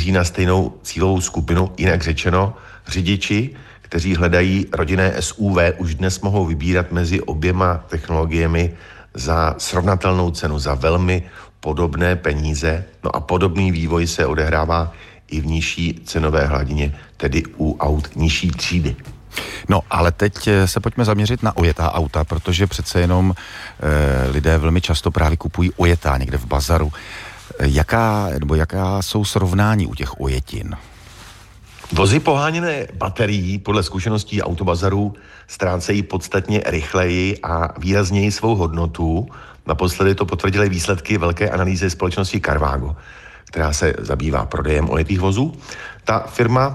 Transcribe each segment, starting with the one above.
míří na stejnou cílovou skupinu, jinak řečeno, řidiči, kteří hledají rodinné SUV, už dnes mohou vybírat mezi oběma technologiemi za srovnatelnou cenu, za velmi podobné peníze. No a podobný vývoj se odehrává i v nižší cenové hladině, tedy u aut nižší třídy. No, ale teď se pojďme zaměřit na ojetá auta, protože přece jenom lidé velmi často právě kupují ojetá někde v bazaru. Jaká jsou srovnání u těch ojetin? Vozy poháněné baterií podle zkušeností autobazarů ztrácejí podstatně rychleji a výrazněji svou hodnotu. Naposledy to potvrdily výsledky velké analýzy společnosti Carvago, která se zabývá prodejem ojetých vozů. Ta firma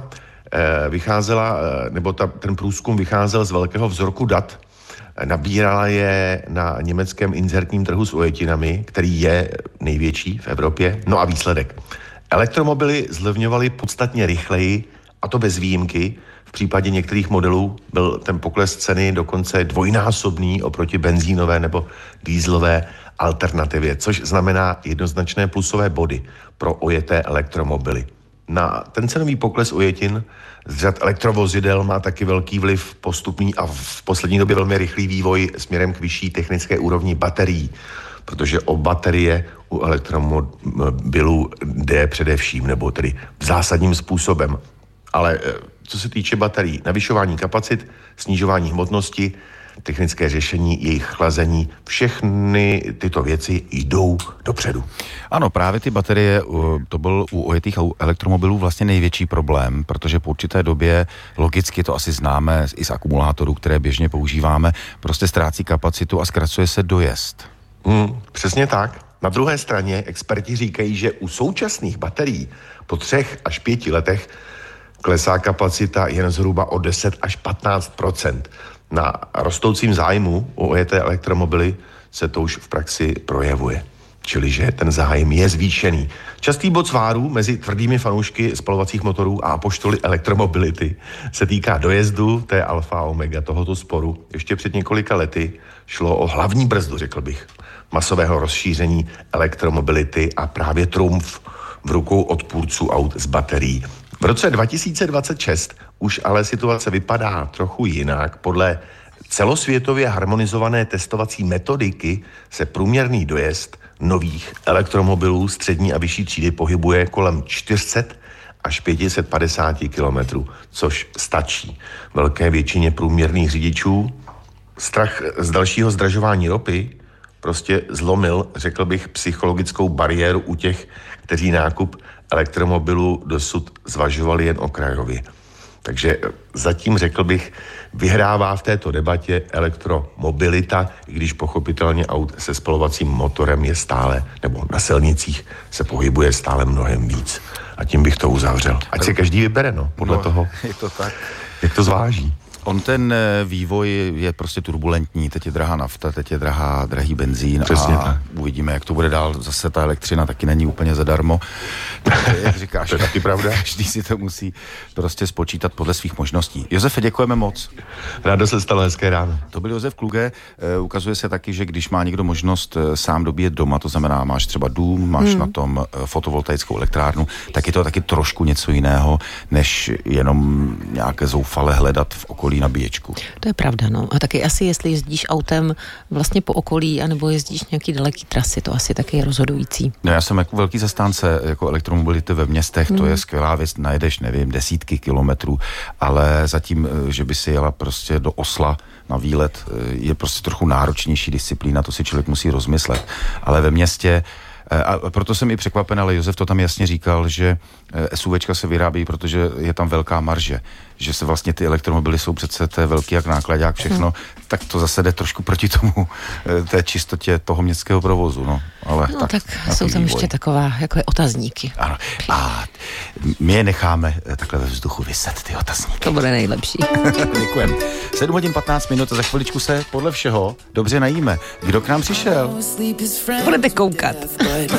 ten průzkum vycházel z velkého vzorku dat, nabírala je na německém inzertním trhu s ojetinami, který je největší v Evropě. No a výsledek. Elektromobily zlevňovaly podstatně rychleji, a to bez výjimky. V případě některých modelů byl ten pokles ceny dokonce dvojnásobný oproti benzínové nebo dieselové alternativě, což znamená jednoznačné plusové body pro ojeté elektromobily. Na ten cenový pokles ojetin z řad elektrovozidel má taky velký vliv postupný a v poslední době velmi rychlý vývoj směrem k vyšší technické úrovni baterií, protože o baterie u elektromobilů jde především, nebo tedy zásadním způsobem. Ale co se týče baterií, navyšování kapacit, snižování hmotnosti, technické řešení, jejich chlazení, všechny tyto věci jdou dopředu. Ano, právě ty baterie, to byl u ojetých elektromobilů vlastně největší problém, protože po určité době, logicky to asi známe i z akumulátorů, které běžně používáme, prostě ztrácí kapacitu a zkracuje se dojezd. Přesně tak. Na druhé straně experti říkají, že u současných baterií po 3 až 5 letech klesá kapacita jen zhruba o 10 až 15%. Na rostoucím zájmu o ojeté elektromobily se to už v praxi projevuje. Čili, že ten zájem je zvýšený. Častý bod sváru mezi tvrdými fanoušky spalovacích motorů a apoštoly elektromobility se týká dojezdu, to je alfa a omega tohoto sporu. Ještě před několika lety šlo o hlavní brzdu, řekl bych, masového rozšíření elektromobility a právě trumf v rukou odpůrců aut s baterií. V roce 2026 už ale situace vypadá trochu jinak. Podle celosvětově harmonizované testovací metodiky se průměrný dojezd nových elektromobilů střední a vyšší třídy pohybuje kolem 400 až 550 kilometrů, což stačí velké většině průměrných řidičů. Strach z dalšího zdražování ropy prostě zlomil, řekl bych, psychologickou bariéru u těch, kteří nákup elektromobilů dosud zvažovali jen okrajově. Takže zatím, řekl bych, vyhrává v této debatě elektromobilita, i když pochopitelně aut se spalovacím motorem je stále, nebo na silnicích se pohybuje stále mnohem víc. A tím bych to uzavřel. Ať se každý vybere, podle toho, je to tak. Jak to zváží. On ten vývoj je prostě turbulentní, teď je drahá nafta, teď je drahý benzín. Přesně a tak. Uvidíme, jak to bude dál. Zase ta elektřina taky není úplně zadarmo. Jak říkáš, to je taky pravda. Každý si to musí prostě spočítat podle svých možností. Josefe, děkujeme moc. Rádo se stalo, hezké ráno. To byl Josef Kluge. Ukazuje se taky, že když má někdo možnost sám dobíjet doma, to znamená, máš třeba dům, máš na tom fotovoltaickou elektrárnu, tak je to taky trošku něco jiného, než jenom nějaké zoufale hledat v okolí nabíječku. To je pravda, no. A taky asi, jestli jezdíš autem vlastně po okolí, anebo jezdíš nějaký daleký trasy, to asi taky je rozhodující. No, já jsem jako velký zastánce jako elektromobility ve městech, to je skvělá věc, najedeš, nevím, desítky kilometrů, ale zatím, že by si jela prostě do Osla na výlet, je prostě trochu náročnější disciplína, to si člověk musí rozmyslet. Ale ve městě a proto jsem i překvapen, ale Josef to tam jasně říkal, že SUVčka se vyrábí, protože je tam velká marže, že se vlastně ty elektromobily jsou přece té velký jak nákladák všechno, tak to zase jde trošku proti tomu, té čistotě toho městského provozu, no. Ale no tak jsou tam ještě taková, jako je otazníky. Ano. A my je necháme takhle ve vzduchu vyset, ty otazníky. To bude nejlepší. Děkujem. 7 hodin 15 minut a za chviličku se podle všeho dobře najíme. Kdo k nám přišel? Budete koukat.